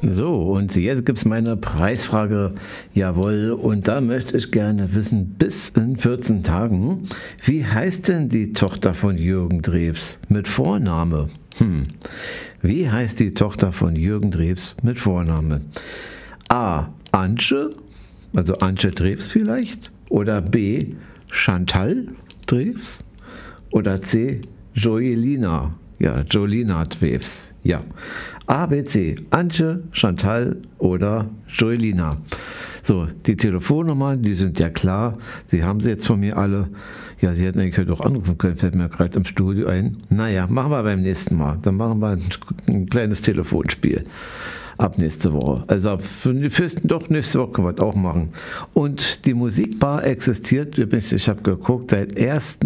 So, und jetzt gibt es meine Preisfrage. Jawohl, und da möchte ich gerne wissen, bis in 14 Tagen, wie heißt denn die Tochter von Jürgen Drews mit Vorname? Wie heißt die Tochter von Jürgen Drews mit Vorname? A. Antje, also Antje Drews vielleicht? Oder B. Chantal Drews? Oder C. Joelina? Ja, Jolina Drews. Ja. A, B, C. Antje, Chantal oder Joelina. So, die Telefonnummern, die sind ja klar. Sie haben sie jetzt von mir alle. Ja, Sie hätten eigentlich heute auch anrufen können, fällt mir gerade im Studio ein. Naja, machen wir beim nächsten Mal. Dann machen wir ein kleines Telefonspiel. Ab nächste Woche. Also doch nächste Woche können wir das auch machen. Und die Musikbar existiert übrigens, ich habe geguckt, seit 1.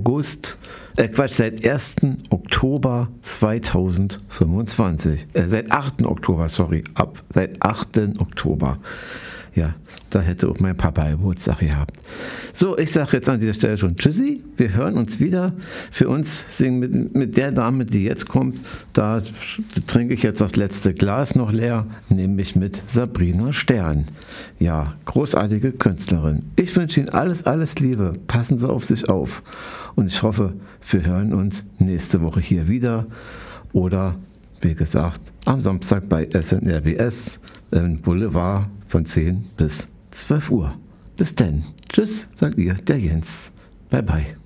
Oktober 2025. Seit 8. Oktober, sorry. Seit 8. Oktober. Ja, da hätte auch mein Papa Geburtstag gehabt. So, ich sage jetzt an dieser Stelle schon Tschüssi. Wir hören uns wieder. Für uns singen mit der Dame, die jetzt kommt, da trinke ich jetzt das letzte Glas noch leer, nämlich mit Sabrina Stern. Ja, großartige Künstlerin. Ich wünsche Ihnen alles, alles Liebe. Passen Sie auf sich auf. Und ich hoffe, wir hören uns nächste Woche hier wieder. Oder, wie gesagt, am Samstag bei SNRBS im Boulevard von 10 bis 12 Uhr. Bis dann. Tschüss, sagt ihr, der Jens. Bye, bye.